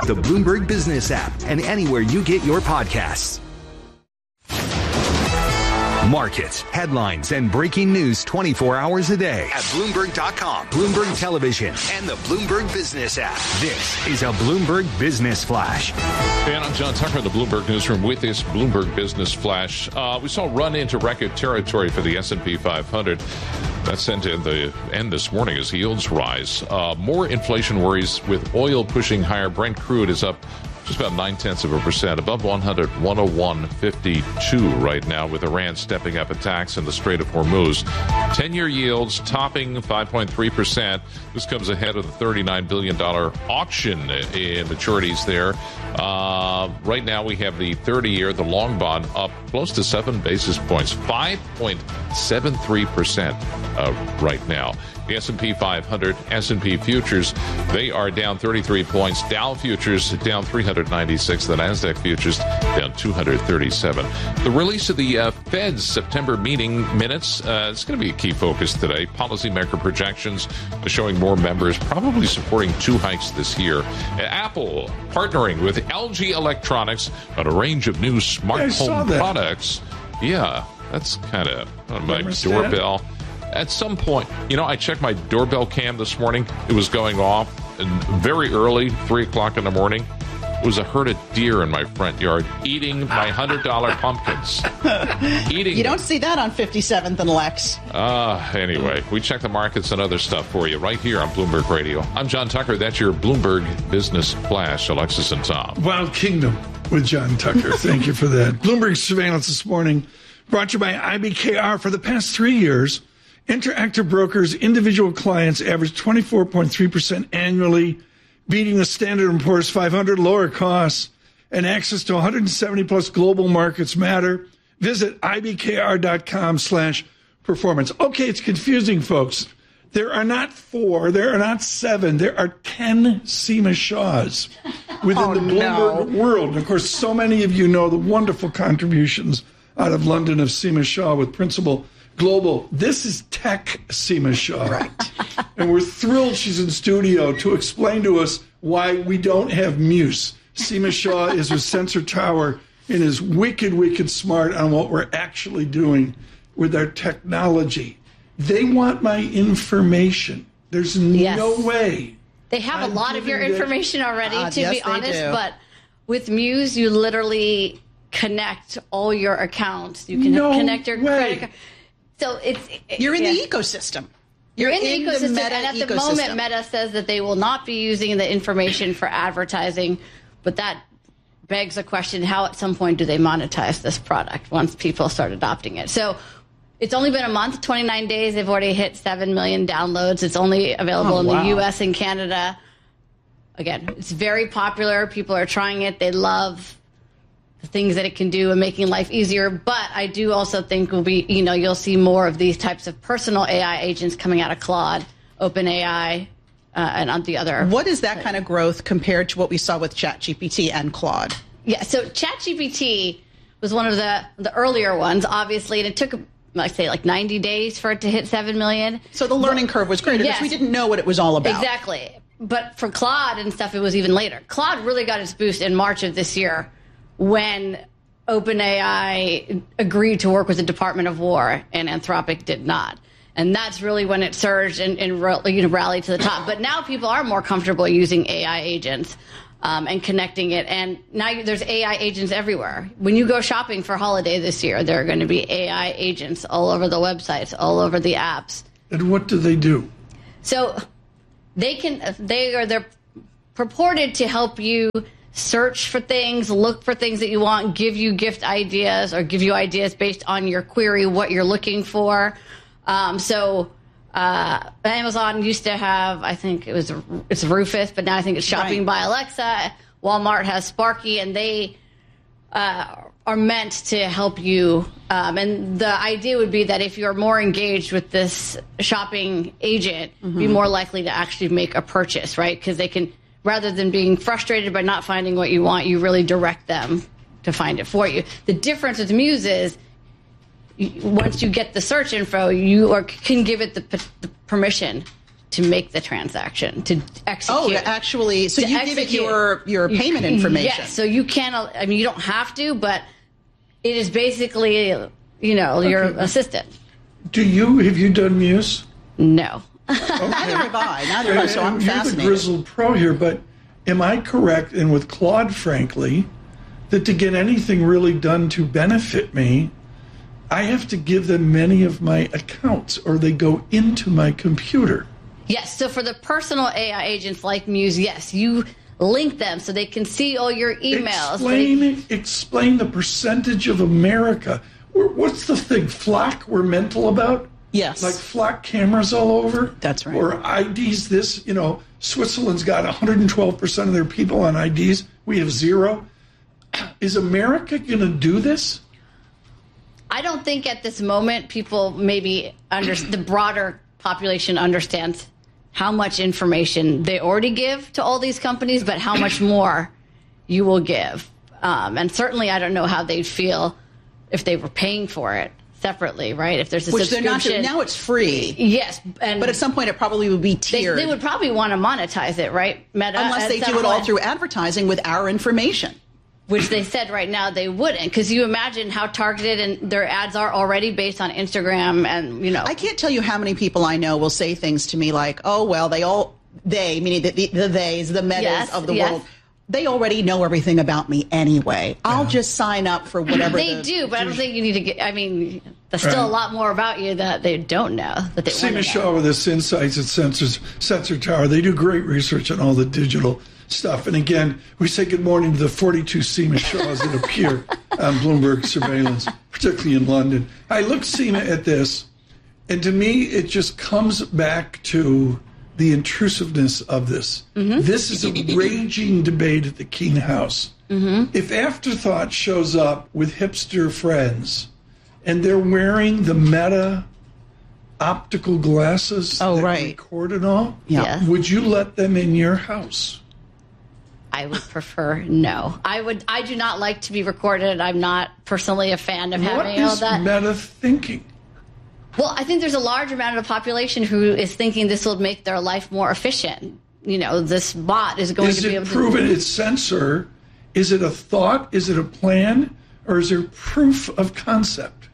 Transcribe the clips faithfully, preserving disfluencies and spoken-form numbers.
the Bloomberg Business app, and anywhere you get your podcasts. Markets, headlines, and breaking news twenty-four hours a day at Bloomberg dot com, Bloomberg Television, and the Bloomberg Business app. This is a Bloomberg Business Flash. And I'm John Tucker in the Bloomberg Newsroom with this Bloomberg Business Flash. Uh, we saw a run into record territory for the S and P five hundred. That sent in the end this morning as yields rise. Uh, more inflation worries with oil pushing higher. Brent crude is up just about nine-tenths of a percent, above one hundred, one oh one fifty-two right now, with Iran stepping up attacks in the Strait of Hormuz. ten-year yields topping five point three percent. This comes ahead of the thirty-nine billion dollars auction in maturities there. Uh, right now we have the thirty-year, the long bond, up close to seven basis points, five point seven three percent uh, right now. The S and P five hundred, S and P futures, they are down thirty-three points. Dow futures down three hundred ninety-six. The NASDAQ futures down two hundred thirty-seven. The release of the uh, Fed's September meeting minutes, uh, it's going to be a key focus today. Policymaker projections showing more members probably supporting two hikes this year. Apple partnering with L G Electronics on a range of new smart home products. Yeah, that's kind of on my doorbell. At some point, you know, I checked my doorbell cam this morning. It was going off and very early, three o'clock in the morning. It was a herd of deer in my front yard eating my one hundred dollars pumpkins. Eating You don't them. see that on fifty-seventh and Lex. Uh, anyway, we check the markets and other stuff for you right here on Bloomberg Radio. I'm John Tucker. That's your Bloomberg Business Flash, Alexis and Tom. Wild Kingdom with John Tucker. Thank you for that. Bloomberg Surveillance this morning brought to you by I B K R. For the past three years, Interactive Brokers' individual clients averaged twenty-four point three percent annually, beating the Standard and Poor's five hundred. Lower costs and access to one hundred seventy plus global markets matter. Visit ibkr.com slash performance. Okay, it's confusing, folks. There are not four, there are not seven, there are ten Seema Shaws within oh, the Bloomberg no. world. And of course, so many of you know the wonderful contributions out of London of Seema Shah with Principal Global. This is Tech Seema Shah. Right. And we're thrilled she's in studio to explain to us why we don't have Muse. Seema Shah is with Sensor Tower and is wicked, wicked smart on what we're actually doing with our technology. They want my information. There's yes. no way. They have I'm a lot of your information it. already, uh, to yes, be honest. Do. But with Muse, you literally connect all your accounts. You can no connect your way. credit card. So it's it, you're in yeah. the ecosystem. You're, you're in, in the ecosystem, the and at ecosystem. the moment, Meta says that they will not be using the information for advertising. But that begs a question: how, at some point, do they monetize this product once people start adopting it? So it's only been a month, twenty-nine days. They've already hit seven million downloads. It's only available oh, in wow. the U S and Canada. Again, it's very popular. People are trying it. They love the things that it can do and making life easier. But I do also think will be, you know, you'll see more of these types of personal A I agents coming out of Claude, OpenAI, uh, and on the other. What is that kind of growth compared to what we saw with ChatGPT and Claude? Yeah, so ChatGPT was one of the, the earlier ones, obviously, and it took, like say, like ninety days for it to hit seven million. So the learning but, curve was greater because yes, we didn't know what it was all about. Exactly. But for Claude and stuff, it was even later. Claude really got its boost in March of this year, when OpenAI agreed to work with the Department of War and Anthropic did not. And that's really when it surged and, and you know, rallied to the top. But now people are more comfortable using A I agents um, and connecting it. And now you, there's A I agents everywhere. When you go shopping for holiday this year, there are going to be A I agents all over the websites, all over the apps. And what do they do? So they can, they are, they're purported to help you search for things, look for things that you want, give you gift ideas or give you ideas based on your query, what you're looking for. Um, so uh, Amazon used to have, I think it was, it's Rufus, but now I think it's Shopping right. by Alexa. Walmart has Sparky, and they uh, are meant to help you. Um, and the idea would be that if you're more engaged with this shopping agent, mm-hmm. be more likely to actually make a purchase, right? Because they can, rather than being frustrated by not finding what you want, you really direct them to find it for you. The difference with Muse is you, once you get the search info, you are, can give it the, the permission to make the transaction, to execute. Oh, to actually, so to you give it execute. your, your payment information. Yes, so you can't, I mean, you don't have to, but it is basically, you know, your Okay. assistant. Do you, have you done Muse? No. Neither have I. Neither have I. So I'm You're fascinated. the grizzled pro here, but am I correct, and with Claude, frankly, that to get anything really done to benefit me, I have to give them many of my accounts, or they go into my computer? Yes, so for the personal A I agents like Muse, yes, you link them so they can see all your emails. Explain, explain the percentage of America. We're- What's the thing, Flock, we're mental about? Yes. Like Flock cameras all over? That's right. Or I Ds this, you know, Switzerland's got one hundred twelve percent of their people on I Ds. We have zero. Is America going to do this? I don't think at this moment people maybe under the broader population understands how much information they already give to all these companies, but how much more you will give. Um, and certainly I don't know how they'd feel if they were paying for it separately, right? If there's a Which they're not subscription. doing. Now it's free. Yes. And But at some point it probably would be they, tiered. they would probably want to monetize it, right? Meta, unless at they some do it all point. through advertising with our information. Which they said right now they wouldn't, because you imagine how targeted and their ads are already based on Instagram, and you know. I can't tell you how many people I know will say things to me like, "Oh well, they all they meaning the the, the theys, the metas Yes, of the yes. world, they already know everything about me anyway. I'll just sign up for whatever They the, do, but I don't think you need to get. I mean, there's still Right. a lot more about you that they don't know that they See want to Michelle know. with this Insights at Sensors, Sensor Tower. They do great research on all the digital stuff. And again, we say good morning to the forty-two Seema Shaws that appear on Bloomberg Surveillance, particularly in London. I look, Seema, at this, and to me, it just comes back to the intrusiveness of this. Mm-hmm. This is a raging debate at the Keene House. Mm-hmm. If Afterthought shows up with hipster friends and they're wearing the Meta optical glasses Oh, that right. record it all, Yeah. Yes. would you let them in your house? I would prefer no. I would. I do not like to be recorded. I'm not personally a fan of What having all is that. Meta thinking? Well, I think there's a large amount of the population who is thinking this will make their life more efficient. You know, this bot is going Is to be it able proven to. it's sensor? Is it a thought? Is it a plan? Or is there proof of concept?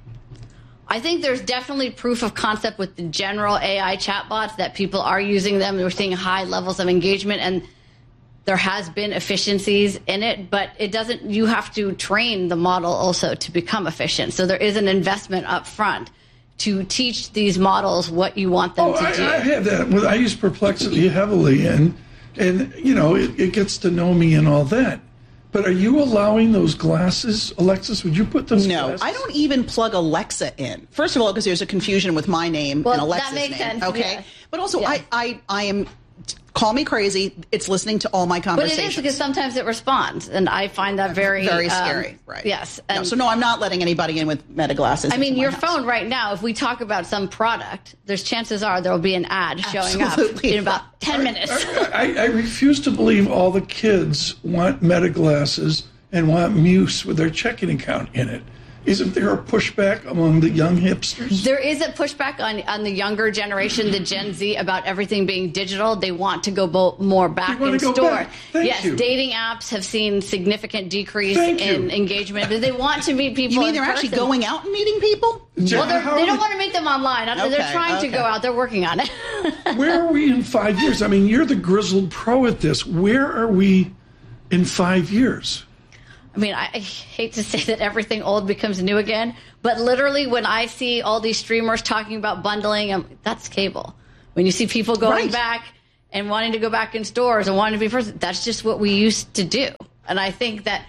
I think there's definitely proof of concept with the general A I chatbots that people are using them. We're seeing high levels of engagement, and there has been efficiencies in it, but it doesn't. You have to train the model also to become efficient. So there is an investment up front to teach these models what you want them Oh, to I, do. I have that. Well, I use Perplexity heavily, and and you know it, it gets to know me and all that. But are you allowing those glasses, Alexis? Would you put those? No, glasses? I don't even plug Alexa in. First of all, because there's a confusion with my name Well, and that Alexa's makes name. sense, Okay, yeah. but also Yeah. I, I, I am. Call me crazy. It's listening to all my But conversations. it is because sometimes it responds, and I find that very very um, scary. Right. Yes. No, And so no, I'm not letting anybody in with Meta glasses. I mean, into my your house. phone right now, if we talk about some product, there's chances are there will be an ad showing Absolutely. up in about ten minutes. I, I refuse to believe all the kids want Meta glasses and want Muse with their checking account in it. Isn't there a pushback among the young hipsters? There is a pushback on, on the younger generation, the Gen Z, about everything being digital. They want to go bo- more back wanna in go store. back. Thank yes, you. dating apps have seen significant decrease Thank in you. engagement, but they want to meet people. You mean in they're actually person. going out and meeting people? Well, they're, How they are don't want to meet them online. I don't- they're Okay, trying to okay. go out. They're working on it. Where are we in five years? I mean, you're the grizzled pro at this. Where are we in five years? I mean, I, I hate to say that everything old becomes new again, but literally when I see all these streamers talking about bundling, I'm, that's cable. When you see people going Right. back and wanting to go back in stores and wanting to be person, that's just what we used to do. And I think that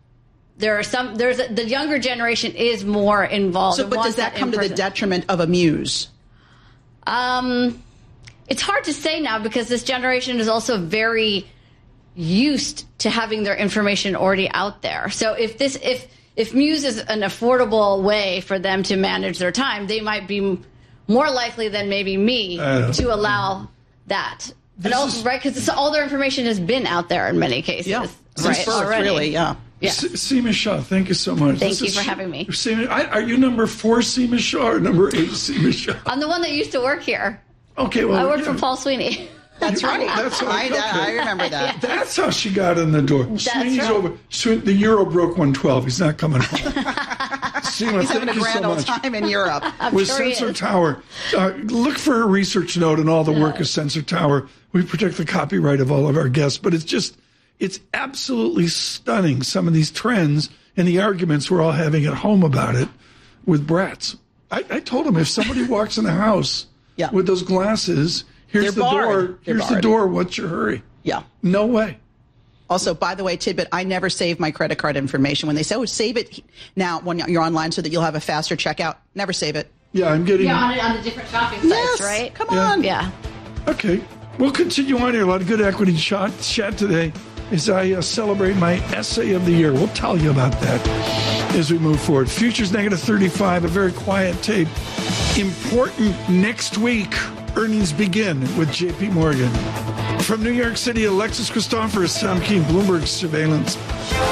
there are some, there's a, the younger generation is more involved. So, and but wants does that come to the in-person. detriment of a Muse? Um, it's hard to say now because this generation is also very used to having their information already out there. So if this, if if Muse is an affordable way for them to manage their time, they might be more likely than maybe me Uh, to allow that. And This also, is- right, because all their information has been out there in many cases. Yeah, since right, birth, already. really. Yeah. Yeah. Se- Seema Shaw, thank you so much. Thank This you is for Sh- having me. Seema, I, are you number four Seema Shaw or number eight Seema Shaw? I'm the one that used to work here. Okay, well, I worked yeah. for Paul Sweeney. That's right. That's right. I, Okay. I remember that. That's how she got in the door. Sweeney's right. over. Sween, the euro broke one twelve. He's not coming home. Seema, He's having thank a you grand so old much. time in Europe. With sure he Sensor is. Tower, uh, look for a research note and all the work of Sensor Tower. We protect the copyright of all of our guests, but it's just, it's absolutely stunning, some of these trends and the arguments we're all having at home about it with brats. I, I told him if somebody walks in the house Yeah. with those glasses, here's They're the barred. door, They're here's the barred. door, what's your hurry? Yeah. No way. Also, by the way, tidbit, I never save my credit card information. When they say, oh, save it now when you're online so that you'll have a faster checkout, never save it. Yeah, I'm getting... Yeah, on, on the different shopping sites, Yes, right? come Yeah. on. Yeah. Okay, we'll continue on here. A lot of good equity chat, chat today as I uh, celebrate my essay of the year. We'll tell you about that as we move forward. Futures negative thirty-five, a very quiet tape. Important next week. Earnings begin with J P Morgan. From New York City, Alexis Christoforous, Tom Keene, Bloomberg Surveillance.